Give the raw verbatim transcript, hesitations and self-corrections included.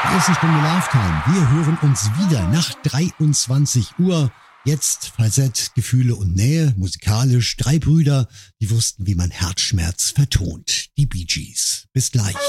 ersten Stunde Love Time. Wir hören uns wieder nach dreiundzwanzig Uhr. Jetzt Falsett, Gefühle und Nähe, musikalisch. Drei Brüder, die wussten, wie man Herzschmerz vertont. Die Bee Gees. Bis gleich.